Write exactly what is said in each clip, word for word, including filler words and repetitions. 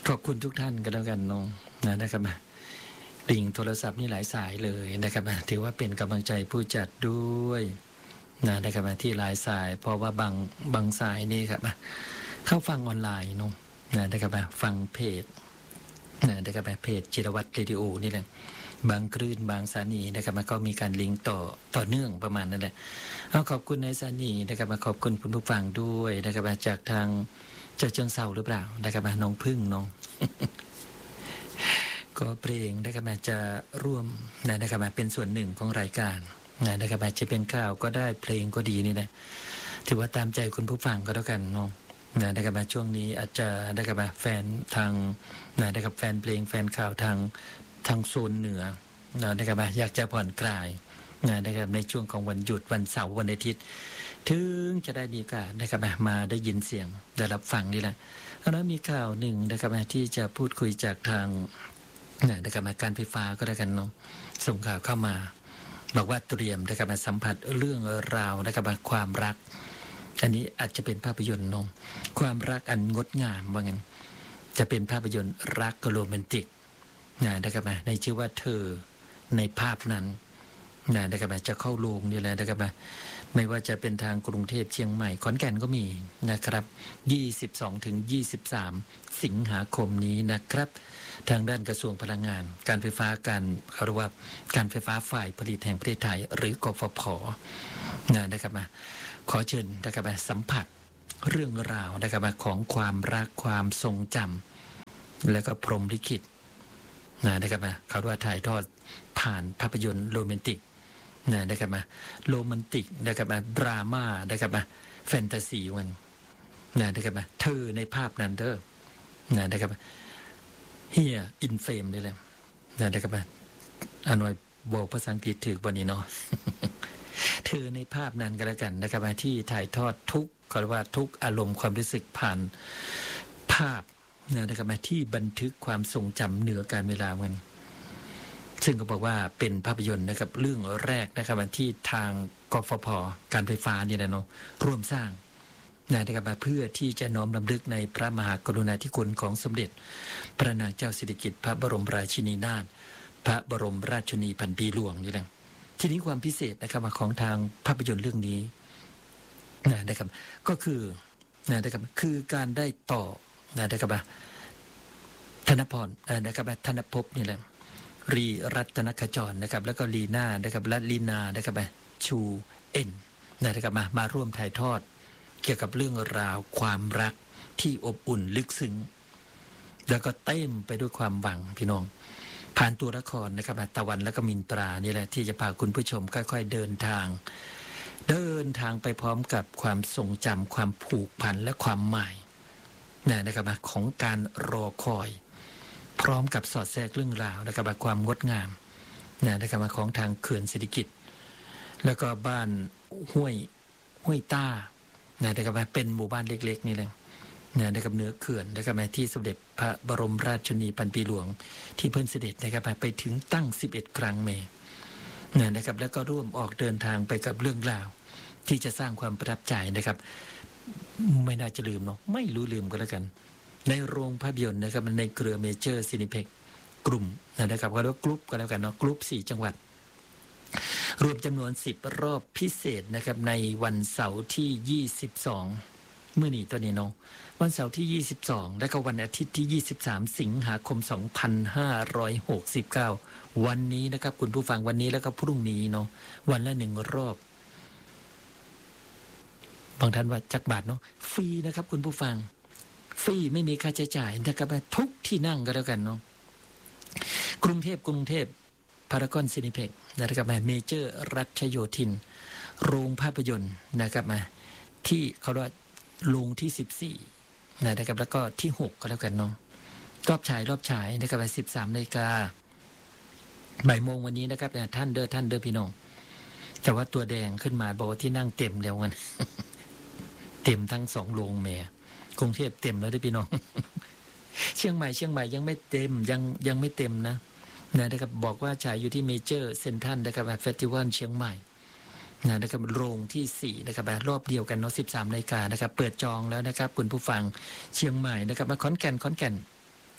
ขอบคุณทุกท่านกันแล้วกันน้องนะนะครับลิงโทรศัพท์นี่หลายสายเลยนะครับถือว่าเป็นกำลังใจผู้จัดด้วยนะนะครับที่หลายสายเพราะว่าบางบางสายนี่ครับเข้าฟังออนไลน์น้องนะนะครับฟังเพจนะนะครับเพจจิรวัตรเรดิโอนี่แหละบางคลื่นบางสถานีนะครับมันก็มีการลิงก์ต่อต่อเนื่องประมาณนั้นแหละเอาขอบคุณในสถานีนะครับมาขอบคุณคุณผู้ฟังด้วยนะครับจากทางจากเชิงเซาหรือเปล่านะครับน้องพึ่งน้อง ก็เพลงนะครับจะร่วมนะครับเป็นส่วนหนึ่งของรายการนะครับจะเป็นข่าวก็ได้เพลงก็ดีนี่นะถือว่าตามใจคุณผู้ฟังก็แล้วกันน้องนะครับช่วงนี้อาจจะนะครับแฟนทางนะครับแฟนเพลงแฟนข่าวทางทางโซนเหนือนะครับอยากจะผ่อนคลายนะครับในช่วงของวันหยุดวันเสาร์วันอาทิตย์ถึงจะได้มีโอกาสนะครับมาได้ยินเสียงได้รับฟังนี่แหละแล้วมีข่าวหนึ่งนะครับที่จะพูดคุยจากทางนะครับการไฟฟ้าก็ได้กันเนาะส่งข่าวเข้ามาบอกว่าเตรียมนะครับสัมผัสเรื่องราวนะครับความรักอันนี้อาจจะเป็นภาพยนตร์น้องความรักอันงดงามว่างั้นจะเป็นภาพยนตร์รักโรแมนติกนะครับในชื่อว่าเธอในภาพนั้นนะครับจะเข้าโรงนี่แหละนะครับไม่ว่าจะเป็นทางกรุงเทพเชียงใหม่ขอนแก่นก็มีนะครับยี่สิบสองถึงยี่สิบสามสิงหาคมนี้นะครับทางด้านกระทรวงพลังงานการไฟฟ้าการเขาเรียกว่าการไฟฟ้าฝ่ายผลิตแห่งประเทศไทยหรือกฟผนะครับมาขอเชิญนะครับมาสัมผัสเรื่องราวนะครับมาของความรักความทรงจำและก็พรหมลิขิตนะครับมาเขาเรียกว่าถ่ายทอดผ่านภาพยนตร์โรแมนติกนะครับมาโรแมนติกนะครับมาดราม่านะครับมาแฟนตาซีวันนะครับมาเธอในภาพนั้นเด้อนะครับเฮียอินเฟมนี่แหละนะครับมาอานอยบอกภาษาอังกฤษถือวันนี้เนาะ เธอในภาพนั้นก็แล้วกันนะครับมาที่ถ่ายทอดทุกเขาเรียกว่าทุกอารมณ์ความรู้สึกผ่านภาพนะครับมาที่บันทึกความทรงจำเหนือการเวลามันซึ่งก็บอกว่าเป็นภาพยนตร์นะครับเรื่องแรกนะครับที่ทางกฟผการไฟฟ้าเนี่ยนะเนาะร่วมสร้างนะครับเพื่อที่จะน้อมรำลึกในพระมหากรุณาธิคุณของสมเด็จพระนางเจ้าสิริกิติ์พระบรมราชินีนาถพระบรมราชชนนีพันปีหลวงนี่แหละทีนี้ความพิเศษนะครับของทางภาพยนตร์เรื่องนี้นะครับก็คือนะครับคือการได้ต่อนะครับธนพรนะครับธนภพนี่แหละรีรัตนขจรนะครับแล้วก็ลีน่านะครับและลีนานะครับชูเอ็นนะครับมามาร่วมถ่ายทอดเกี่ยวกับเรื่องราวความรักที่อบอุ่นลึกซึ้งแล้วก็เต็มไปด้วยความหวังพี่น้องผ่านตัวละครนะครับตะวันและก็มินตรานี่แหละที่จะพาคุณผู้ชมค่อยๆเดินทางเดินทางไปพร้อมกับความทรงจำความผูกพันและความหมายนะครับของการรอคอยพร้อมกับสอดแทรกเรื่องราวนะครับความงดงามนะครับของทางเขื่อนศิริกิติ์แล้วก็บ้านห้วยห้วยต้านะครับเป็นหมู่บ้านเล็กๆนี่แหละนะครับเนื้อเขื่อนนะครับที่สมเด็จพระบรมราชชนนีพันปีหลวงที่เพิ่นเสด็จนะครับไปถึงตั้งสิบเอ็ดครั้งเมนะครับแล้วก็ร่วมออกเดินทางไปกับเรื่องราวที่จะสร้างความประทับใจนะครับไม่น่าจะลืมเนาะไม่รู้ลืมก็แล้วกันในโรงภาพยนตร์นะครับในเครือเมเจอร์ซินิเพ็กกลุ่มนะครับก็เรียกว่ากรุ๊ปก็แล้วกันเนาะกรุ๊ปสี่จังหวัดรวมจำนวนสิบรอบพิเศษนะครับในวันเสาร์ที่ยี่สิบสองเมื่อนี้ตัวนี้เนาะวันเสาร์ที่ยี่สิบสองและก็วันอาทิตย์ที่ยี่สิบสามสิงหาคมสองพันห้าร้อยหกสิบเก้าวันนี้นะครับคุณผู้ฟังวันนี้แล้วก็พรุ่งนี้เนาะวันละหนึ่งรอบบางท่านว่าจักบาทเนาะฟรีนะครับคุณผู้ฟังฟรีไม่มีค่าใช้จ่ายนะครับทุกที่นั่งก็แล้วกันเนาะกรุงเทพกรุงเทพพารากอนซินิเพ็กนะครับเมเจอร์รัชโยธินโรงภาพยนตร์นะครับมาที่เขาเรียกว่าโรงที่สิบสี่นะครับแล้วก็ที่หกก็แล้วกันเนาะรอบฉายรอบฉายนะครับสิบสามนาฬิกาบ่ายโมงวันนี้นะครับท่านเด้อท่านเด้อพี่น้องแต่ว่าตัวแดงขึ้นมาบอกว่าที่นั่งเต็มแล้วกัน เต็มทั้งสองโรงแม่กรุงเทพเต็มแล้วด้วยพี่น้อง เชียงใหม่เชียงใหม่ยังไม่เต็มยังยังไม่เต็มนะนะครับบอกว่าฉายอยู่ที่เมเจอร์เซ็นทรัลนะครับเฟสติวัลเชียงใหม่นะครับโรงที่สี่นะครับรอบเดียวกันเนาะสิบสามนาฬิกานะครับเปิดจองแล้วนะครับคุณผู้ฟังเชียงใหม่นะครับมาขอนแก่นขอนแก่น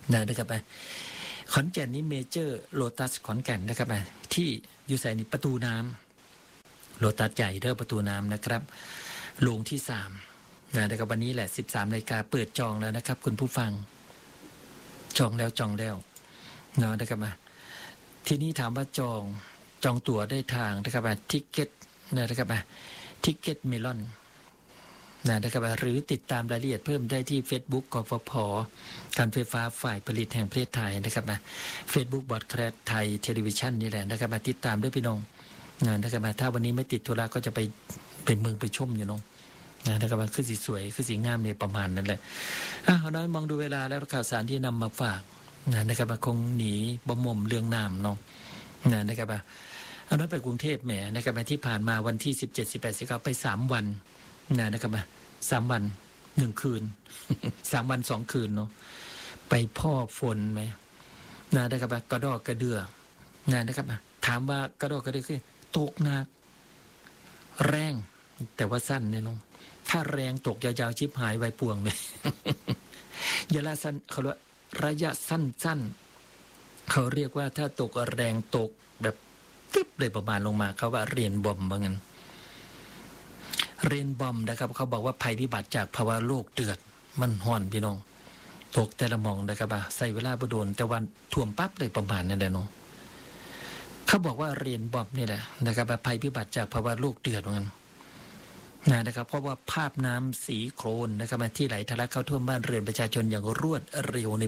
นะนะครับไปขอนแก่นนี้เมเจอร์โลตัสขอนแก่นนะครับไปที่อยู่ใส่นี่ประตูน้ำโลตัสใหญ่เด้อประตูน้ำนะครับโรงที่สามนะนะครับวันนี้แหละสิบสามนาฬิกาเปิดจองแล้วนะครับคุณผู้ฟังจองแล้วจองแล้วเนาะนะครับมาที่นี่ถามว่าจองจองตั๋วได้ทางนะครับมาทิกเก็ตนะครับมาทิกเก็ตเมลอนนะครับหรือติดตามรายละเอียดเพิ่มได้ที่ Facebook กฟผ.การไฟฟ้าฝ่ายผลิตแห่งประเทศไทยนะครับนะ Facebook บอดแคสต์ไทยเทเลวิชันนี่แหละนะครับมาติดตามด้วยพี่น้องนะครับมาถ้าวันนี้ไม่ติดธุระก็จะไปเป็นเมืองไปชมอยู่น้องนะครับมาคือสีสวยคือสีงามเนี่ยประมาณนั้นแหละอ่ะเอาน้อยมองดูเวลาแล้วข่าวสารที่นำมาฝากนะครับมาคงหนีบ่มมเรื่องน้ำน้องนะครับมาเอาน้อยไปกรุงเทพแหมนะครับมาที่ผ่านมาวันที่สิบเจ็ด สิบแปด สิบเก้าไปสามวันนะครับมาสามวันหนึ่งคืน สามวันสองคืนเนาะไปพ่อฝนไหมนะนะครับกระดอกกระเดือนะนะครับถามว่ากระดอกกระเดือคือตกหนักแรงแต่ว่าสั้นเนี่ยน้องถ้าแรงตกยาวๆชิบหายไวป่วงเลย ยาละสั้นเขาเรียกระยะสั้นๆเขาเรียกว่าถ้าตกแรงตกแบบตึ๊บเลยประมาณลงมาเขาว่าเรียนบอมบางงั้นเรนบอมนะครับเขาบอกว่าภัยพิบัติจากภาวะโลกเดือดมันห่อนพี่น้องตกแต่ละมองนะครับใส่เวลาบโดนแต่วันท่วมปั๊บเลยประมาณนั้นแหละน้องเขาบอกว่าเรนบอมนี่แหละนะครับภัยพิบัติจากภาวะโลกเดือดเหมือนกันนะครับเพราะว่าภาพน้ำสีโครนนะครับที่ไหลทะลักเข้าท่วมบ้านเรือนประชาชนอย่างรวดเร็วใน